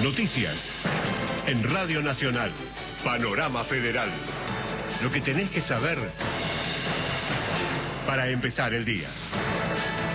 Noticias. En Radio Nacional. Panorama Federal. Lo que tenés que saber para empezar el día.